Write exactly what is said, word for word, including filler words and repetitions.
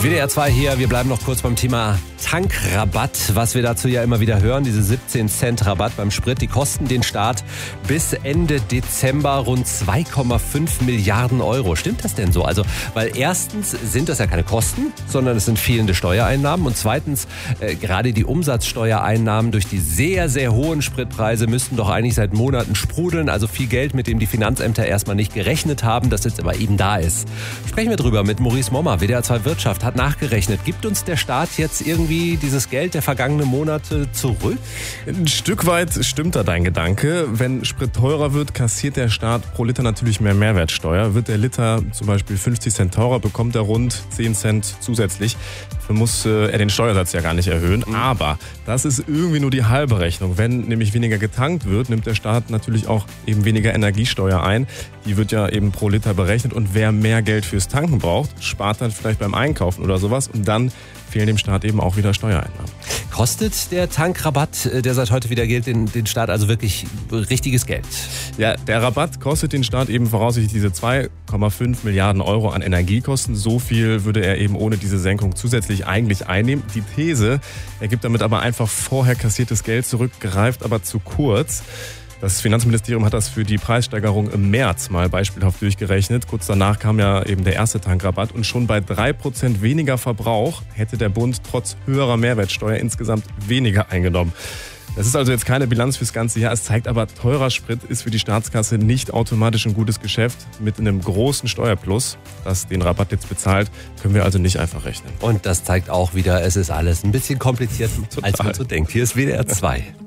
W D R zwei hier, wir bleiben noch kurz beim Thema Tankrabatt, was wir dazu ja immer wieder hören, diese siebzehn Cent Rabatt beim Sprit, die kosten den Staat bis Ende Dezember rund zwei Komma fünf Milliarden Euro. Stimmt das denn so? Also, weil erstens sind das ja keine Kosten, sondern es sind fehlende Steuereinnahmen und zweitens, äh, gerade die Umsatzsteuereinnahmen durch die sehr, sehr hohen Spritpreise müssten doch eigentlich seit Monaten sprudeln, also viel Geld, mit dem die Finanzämter erstmal nicht gerechnet haben, das jetzt aber eben da ist. Sprechen wir drüber mit Maurice Mommer, W D R zwei Wirtschaft, hat nachgerechnet. Gibt uns der Staat jetzt irgendwie dieses Geld der vergangenen Monate zurück? Ein Stück weit stimmt da dein Gedanke. Wenn Sprit teurer wird, kassiert der Staat pro Liter natürlich mehr Mehrwertsteuer. Wird der Liter zum Beispiel fünfzig Cent teurer, bekommt er rund zehn Cent zusätzlich. Dafür muss äh, er den Steuersatz ja gar nicht erhöhen. Mhm. Aber das ist irgendwie nur die halbe Rechnung. Wenn nämlich weniger getankt wird, nimmt der Staat natürlich auch eben weniger Energiesteuer ein. Die wird ja eben pro Liter berechnet. Und wer mehr Geld fürs Tanken braucht, spart dann vielleicht beim Einkaufen oder sowas. Und dann fehlen dem Staat eben auch wieder Steuereinnahmen. Kostet der Tankrabatt, der seit heute wieder gilt, den, den Staat also wirklich richtiges Geld? Ja, der Rabatt kostet den Staat eben voraussichtlich diese zwei Komma fünf Milliarden Euro an Energiekosten. So viel würde er eben ohne diese Senkung zusätzlich eigentlich einnehmen. Die These, er gibt damit aber einfach vorher kassiertes Geld zurück, greift aber zu kurz. Das Finanzministerium hat das für die Preissteigerung im März mal beispielhaft durchgerechnet. Kurz danach kam ja eben der erste Tankrabatt und schon bei drei Prozent weniger Verbrauch hätte der Bund trotz höherer Mehrwertsteuer insgesamt weniger eingenommen. Das ist also jetzt keine Bilanz fürs ganze Jahr. Es zeigt aber, teurer Sprit ist für die Staatskasse nicht automatisch ein gutes Geschäft. Mit einem großen Steuerplus, das den Rabatt jetzt bezahlt, können wir also nicht einfach rechnen. Und das zeigt auch wieder, es ist alles ein bisschen komplizierter, als man so denkt. Hier ist W D R zwei.